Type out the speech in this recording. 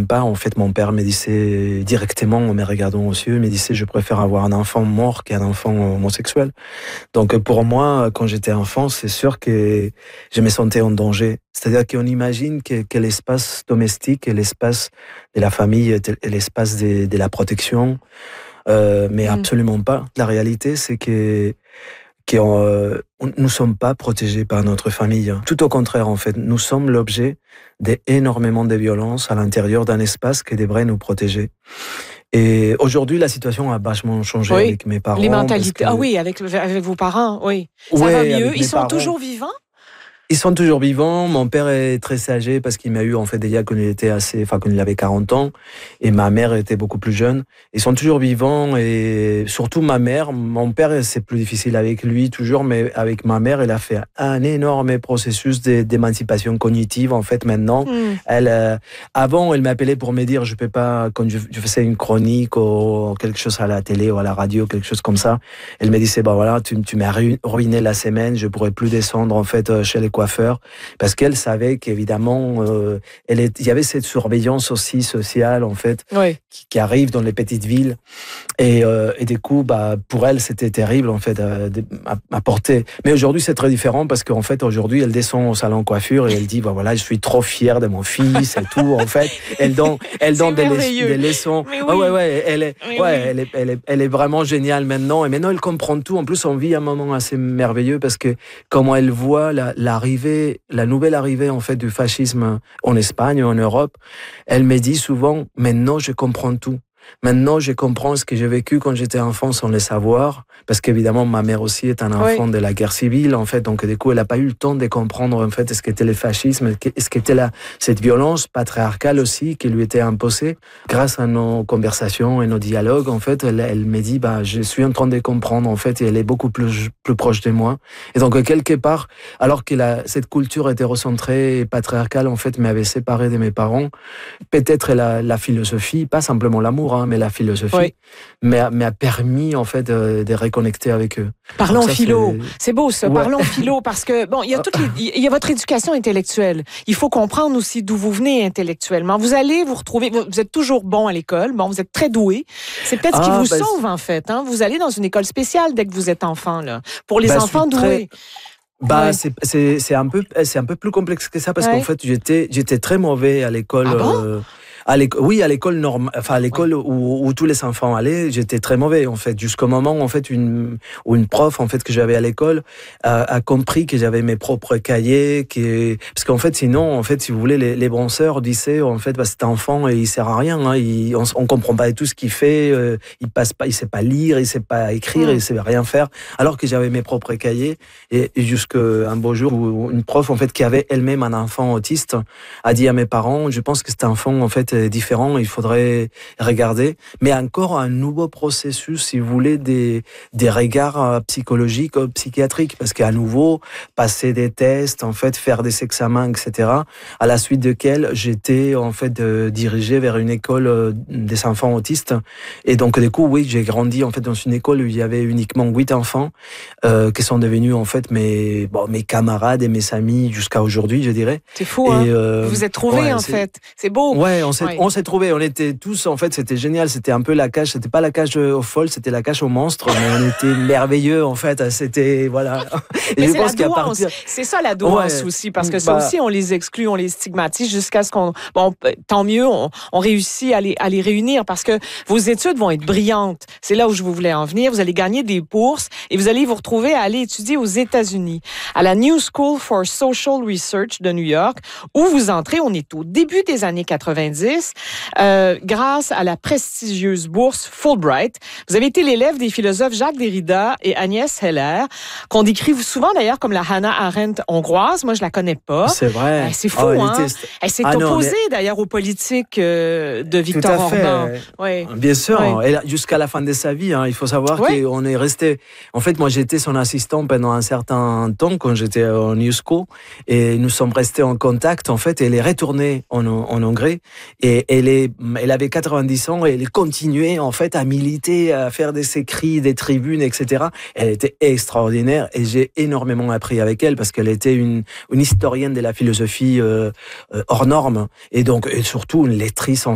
même pas. En fait, mon père me disait directement, en me regardant aux yeux, me disait, je préfère avoir un enfant mort qu'un enfant homosexuel. Donc pour moi, quand j'étais enfant, c'est sûr que je me sentais en danger. C'est-à-dire qu'on imagine que l'espace domestique et l'espace de la famille est l'espace de la protection, mais absolument pas. La réalité, c'est que nous ne sommes pas protégés par notre famille. Tout au contraire, en fait, nous sommes l'objet d'énormément de violences à l'intérieur d'un espace qui devrait nous protéger. Et aujourd'hui, la situation a vachement changé avec mes parents. Les mentalités. Ah oui, avec vos parents, oui. Ça va mieux. Ils sont toujours vivants? Ils sont toujours vivants. Mon père est très âgé parce qu'il m'a eu en fait déjà quand il avait 40 ans, et ma mère était beaucoup plus jeune. Ils sont toujours vivants, et surtout ma mère. Mon père, c'est plus difficile avec lui toujours, mais avec ma mère, elle a fait un énorme processus d'émancipation cognitive. En fait, maintenant, avant, elle m'appelait pour me dire, je peux pas, quand je faisais une chronique ou quelque chose à la télé ou à la radio, quelque chose comme ça, elle me disait, voilà, tu m'as ruiné la semaine, je pourrais plus descendre en fait chez les coiffeurs, parce qu'elle savait qu'évidemment il y avait cette surveillance aussi sociale en fait qui arrive dans les petites villes, et du coup pour elle c'était terrible en fait à porter. Mais aujourd'hui c'est très différent, parce qu'en fait aujourd'hui elle descend au salon coiffure et elle dit voilà, je suis trop fière de mon fils et tout. En fait elle donne des leçons. Elle est vraiment géniale maintenant, et maintenant elle comprend tout. En plus on vit un moment assez merveilleux, parce que comment elle voit la nouvelle arrivée en fait du fascisme en Espagne, en Europe, elle me dit souvent, maintenant je comprends tout. Maintenant, je comprends ce que j'ai vécu quand j'étais enfant sans le savoir, parce qu'évidemment, ma mère aussi est un enfant de la guerre civile, en fait. Donc, du coup, elle n'a pas eu le temps de comprendre, en fait, ce qu'était le fascisme, ce qu'était cette violence patriarcale aussi qui lui était imposée. Grâce à nos conversations et nos dialogues, en fait, elle me dit, je suis en train de comprendre, en fait, et elle est beaucoup plus proche de moi. Et donc, quelque part, alors que cette culture hétérocentrée et patriarcale, en fait, m'avait séparé de mes parents, peut-être la philosophie, pas simplement l'amour, mais la philosophie m'a permis en fait de reconnecter avec eux. Parlons philo, c'est beau ça. Parlons philo, parce que il y a votre éducation intellectuelle. Il faut comprendre aussi d'où vous venez intellectuellement. Vous allez vous retrouver, vous êtes toujours bon à l'école, vous êtes très doué. C'est peut-être ce qui vous sauve en fait. Vous allez dans une école spéciale dès que vous êtes enfant là, pour les enfants doués. C'est un peu plus complexe que ça, parce qu'en fait j'étais très mauvais à l'école. Ah bon? À l'école normale, à l'école où tous les enfants allaient, j'étais très mauvais en fait, jusqu'au moment en fait où une prof en fait que j'avais à l'école a compris que j'avais mes propres cahiers, parce qu'en fait sinon en fait si vous voulez les penseurs disaient en fait cet enfant il sert à rien, on comprend pas tout ce qu'il fait, il sait pas lire, il sait pas écrire, il sait rien faire, alors que j'avais mes propres cahiers, et jusqu'à un beau jour où une prof en fait qui avait elle-même un enfant autiste a dit à mes parents, je pense que cet enfant en fait différent, il faudrait regarder, mais encore un nouveau processus, si vous voulez, des regards psychologiques, psychiatriques, parce qu'à nouveau, passer des tests, en fait, faire des examens, etc., à la suite desquels j'étais, en fait, dirigé vers une école des enfants autistes. Et donc, du coup, j'ai grandi, en fait, dans une école où il y avait uniquement 8 enfants, qui sont devenus, en fait, mes camarades et mes amis jusqu'à aujourd'hui, je dirais. C'est fou, et, vous vous êtes trouvés, en fait. C'est beau. Ouais, on s'est trouvés, on était tous, en fait, c'était génial, c'était un peu la cage, c'était pas la cage aux folles, c'était la cage aux monstres, mais on était merveilleux, en fait, c'était, voilà. Mais c'est la douance, c'est ça la douance aussi, parce que ça aussi, on les exclut, on les stigmatise jusqu'à ce qu'on, tant mieux, on réussit à les réunir, parce que vos études vont être brillantes. C'est là où je voulais en venir. Vous allez gagner des bourses et vous allez vous retrouver à aller étudier aux États-Unis, à la New School for Social Research de New York, où vous entrez, on est au début des années 90, grâce à la prestigieuse bourse Fulbright. Vous avez été l'élève des philosophes Jacques Derrida et Agnès Heller, qu'on décrit souvent d'ailleurs comme la Hannah Arendt hongroise. Moi, je la connais pas. C'est vrai. C'est fou, Elle s'est opposée d'ailleurs aux politiques de Viktor Orban. Bien sûr. Et jusqu'à la fin de sa vie, il faut savoir qu'on est resté... En fait, moi, j'étais son assistant pendant un certain temps quand j'étais au New School, et nous sommes restés en contact. En fait, elle est retournée en Hongrie, et elle avait 90 ans, et elle continuait en fait à militer, à faire des écrits, des tribunes, etc. Elle était extraordinaire, et j'ai énormément appris avec elle, parce qu'elle était une historienne de la philosophie hors norme, et donc et surtout une lectrice